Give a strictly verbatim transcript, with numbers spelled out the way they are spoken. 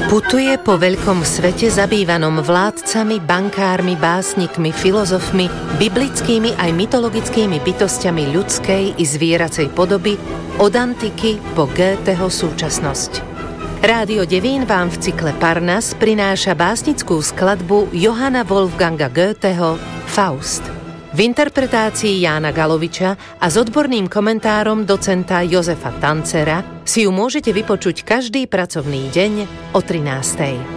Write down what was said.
Putuje po veľkom svete zabývanom vládcami, bankármi, básnikmi, filozofmi, biblickými aj mytologickými bytosťami ľudskej i zvieracej podoby od antiky po Goetheho súčasnosť. Rádio Devín vám v cykle Parnas prináša básnickú skladbu Johanna Wolfganga Goetheho Faust. V interpretácii Jána Galoviča a s odborným komentárom docenta Jozefa Tancera si ju môžete vypočuť každý pracovný deň o trinástej.